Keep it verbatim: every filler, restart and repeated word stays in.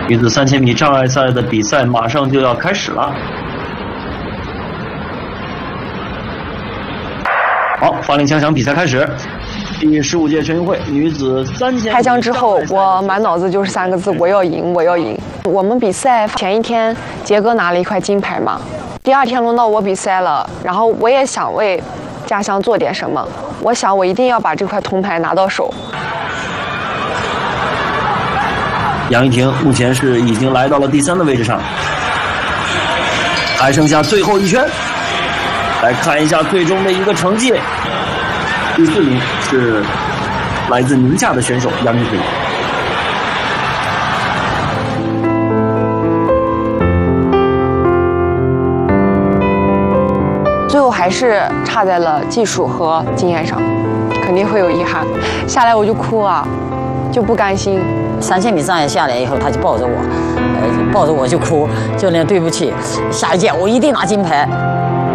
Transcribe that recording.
女子三千米障碍赛的比赛马上就要开始了。好，发令枪响，比赛开始。第十五届全运会女子三千。 开枪之后，我满脑子就是三个字：我要赢，我要赢。我们比赛前一天，杰哥拿了一块金牌嘛。第二天轮到我比赛了，然后我也想为家乡做点什么。我想我一定要把这块铜牌拿到手。 杨怡婷目前是已经来到了第三的位置上，还剩下最后一圈。来看一下最终的一个成绩，第四名是来自宁夏的选手杨怡婷。 最后还是差在了技术和经验上，肯定会有遗憾。下来我就哭啊，就不甘心。 三千米障碍下来以后，他就抱着我，呃，抱着我就哭，教练对不起，下一届我一定拿金牌。